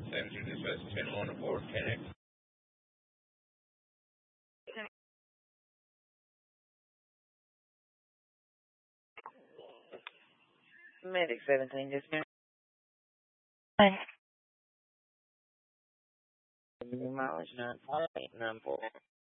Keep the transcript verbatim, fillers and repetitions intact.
Center Dispatch ten one four, Connect. Medic seventeen, yes, ma'am. Fine. Mileage nine point eight nine four.